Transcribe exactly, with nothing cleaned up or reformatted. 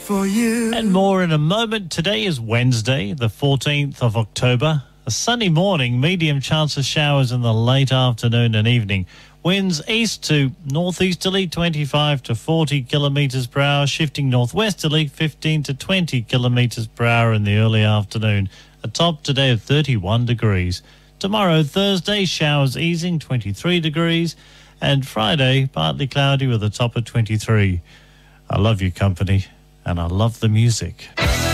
for you. And more in a moment. Today is Wednesday, the fourteenth of October. A sunny morning, medium chance of showers in the late afternoon and evening. Winds east to northeasterly, twenty-five to forty kilometres per hour, shifting northwesterly, fifteen to twenty kilometres per hour in the early afternoon. A top today of thirty-one degrees. Tomorrow, Thursday, showers easing, twenty-three degrees. And Friday, partly cloudy with a top of twenty-three. I love your company, and I love the music.